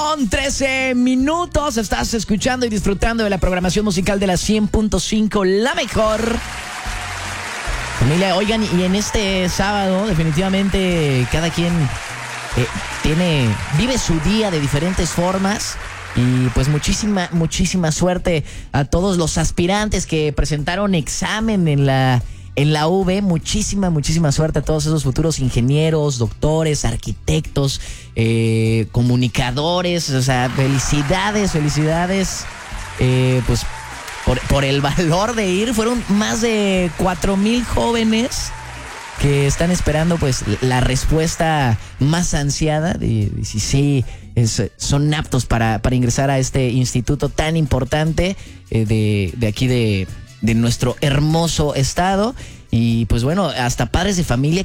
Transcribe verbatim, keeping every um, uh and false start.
con trece minutos. Estás escuchando y disfrutando de la programación musical de la cien punto cinco, la mejor. Familia, oigan, y en este sábado definitivamente cada quien eh, tiene, vive su día de diferentes formas. Y pues muchísima, muchísima suerte a todos los aspirantes que presentaron examen en la, en la U V. Muchísima, muchísima suerte a todos esos futuros ingenieros, doctores, arquitectos, eh, comunicadores. O sea, felicidades, felicidades. Eh, pues por, por el valor de ir. Fueron más de cuatro mil jóvenes que están esperando pues la respuesta más ansiada de, de si sí es, son aptos para, para ingresar a este instituto tan importante eh, de, de aquí de, de nuestro hermoso estado. Y pues bueno, hasta padres de familia